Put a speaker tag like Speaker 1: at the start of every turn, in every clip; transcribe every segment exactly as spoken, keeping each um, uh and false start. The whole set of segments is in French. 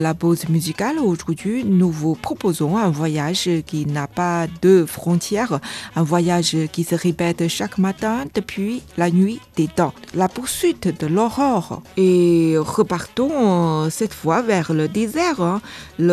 Speaker 1: La pause musicale, aujourd'hui, nous vous proposons un voyage qui n'a pas de frontières, un voyage qui se répète chaque matin depuis la nuit des temps, la poursuite de l'aurore. Et repartons cette fois vers le désert,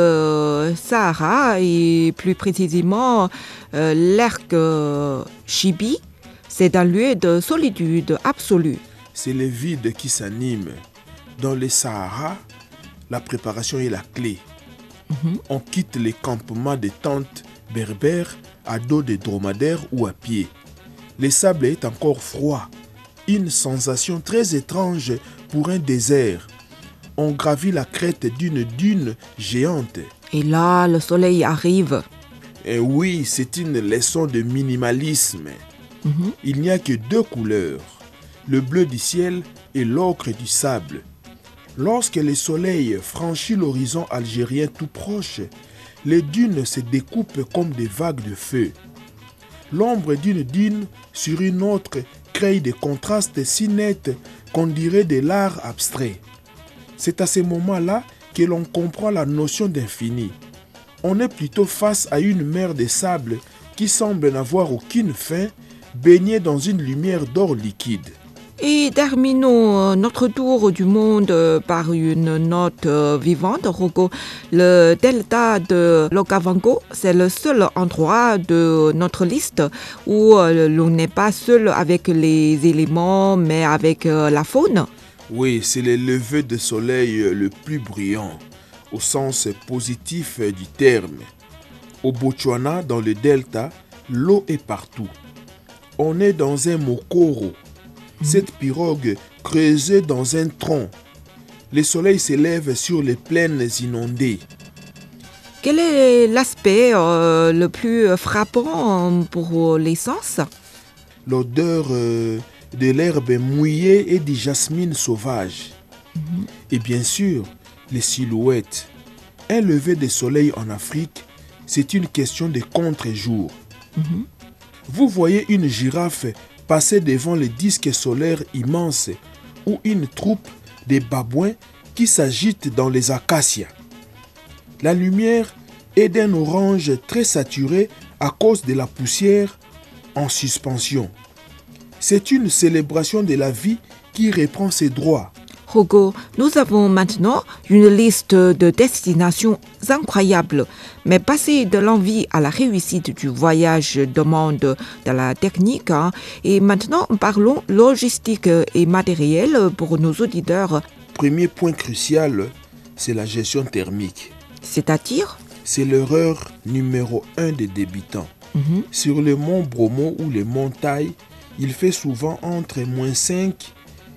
Speaker 1: le Sahara et plus précisément euh, l'Erg Chibi. C'est un lieu de solitude absolue.
Speaker 2: C'est le vide qui s'anime. Dans le Sahara, la préparation est la clé. Mm-hmm. On quitte les campements de tentes berbères à dos de dromadaires ou à pied. Le sable est encore froid, une sensation très étrange pour un désert. On gravit la crête d'une dune géante.
Speaker 1: Et là, le soleil arrive.
Speaker 2: Et oui, c'est une leçon de minimalisme. Mm-hmm. Il n'y a que deux couleurs, le bleu du ciel et l'ocre du sable. Lorsque le soleil franchit l'horizon algérien tout proche, les dunes se découpent comme des vagues de feu. L'ombre d'une dune sur une autre crée des contrastes si nets qu'on dirait de l'art abstrait. C'est à ce moment-là que l'on comprend la notion d'infini. On est plutôt face à une mer de sable qui semble n'avoir aucune fin, baignée dans une lumière d'or liquide.
Speaker 1: Et terminons notre tour du monde par une note vivante, Rogo. Le delta de l'Okavango, c'est le seul endroit de notre liste où l'on n'est pas seul avec les éléments, mais avec la faune.
Speaker 2: Oui, c'est le lever de soleil le plus brillant, au sens positif du terme. Au Botswana, dans le delta, l'eau est partout. On est dans un mokoro. Cette pirogue creusée dans un tronc. Le soleil s'élève sur les plaines inondées.
Speaker 1: Quel est l'aspect euh, le plus frappant pour les sens?
Speaker 2: L'odeur euh, de l'herbe mouillée et du jasmine sauvage. Mm-hmm. Et bien sûr, les silhouettes. Un lever de soleil en Afrique, c'est une question de contre-jour. Mm-hmm. Vous voyez une girafe passer devant le disque solaire immense ou une troupe de babouins qui s'agitent dans les acacias. La lumière est d'un orange très saturé à cause de la poussière en suspension. C'est une célébration de la vie qui reprend ses droits.
Speaker 1: Rogo, nous avons maintenant une liste de destinations incroyables, mais passer de l'envie à la réussite du voyage demande de la technique. Hein. Et maintenant, parlons logistique et matériel pour nos auditeurs.
Speaker 2: Premier point crucial, c'est la gestion thermique.
Speaker 1: C'est-à-dire?
Speaker 2: C'est l'erreur numéro un des débutants. Mm-hmm. Sur le mont Bromo ou les montagnes, il fait souvent entre moins cinq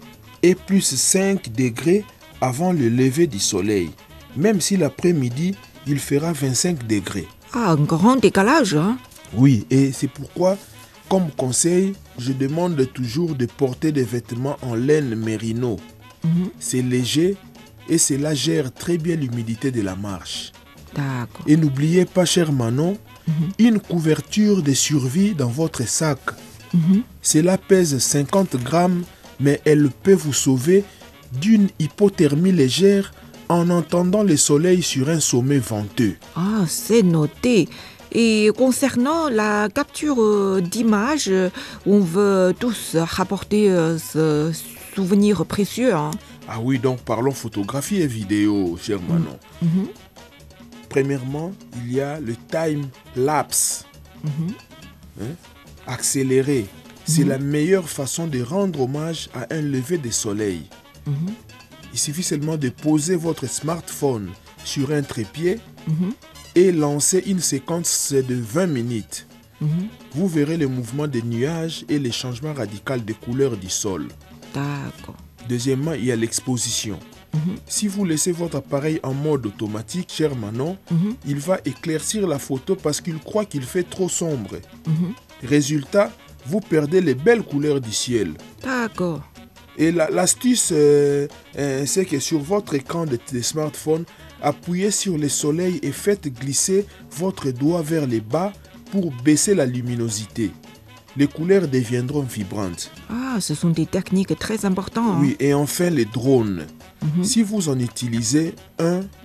Speaker 2: et plus cinq degrés avant le lever du soleil, même si l'après-midi, il fera vingt-cinq degrés.
Speaker 1: Ah, un grand décalage, hein?
Speaker 2: Oui, et c'est pourquoi, comme conseil, je demande toujours de porter des vêtements en laine mérino. Mm-hmm. C'est léger et cela gère très bien l'humidité de la marche.
Speaker 1: D'accord.
Speaker 2: Et n'oubliez pas, cher Manon, mm-hmm. une couverture de survie dans votre sac. Mm-hmm. Cela pèse cinquante grammes, mais elle peut vous sauver d'une hypothermie légère en entendant le soleil sur un sommet venteux.
Speaker 1: Ah, c'est noté. Et concernant la capture d'images, on veut tous rapporter ce souvenir précieux. Hein.
Speaker 2: Ah oui, donc parlons photographie et vidéo, cher Manon. Mm-hmm. Premièrement, il y a le time-lapse. Mm-hmm. Hein? Accéléré. C'est mmh. la meilleure façon de rendre hommage à un lever de soleil. Mmh. Il suffit seulement de poser votre smartphone sur un trépied mmh. et lancer une séquence de vingt minutes. Mmh. Vous verrez le mouvement des nuages et les changements radicaux de couleur du sol.
Speaker 1: D'accord.
Speaker 2: Deuxièmement, il y a l'exposition. Mmh. Si vous laissez votre appareil en mode automatique, cher Manon, mmh. il va éclaircir la photo parce qu'il croit qu'il fait trop sombre. Mmh. Résultat, vous perdez les belles couleurs du ciel.
Speaker 1: D'accord.
Speaker 2: Et la, l'astuce, euh, euh, c'est que sur votre écran de, de smartphone, appuyez sur le soleil et faites glisser votre doigt vers le bas pour baisser la luminosité. Les couleurs deviendront vibrantes.
Speaker 1: Ah, ce sont des techniques très importantes.
Speaker 2: Oui, et enfin les drones. Mm-hmm. Si vous en utilisez un,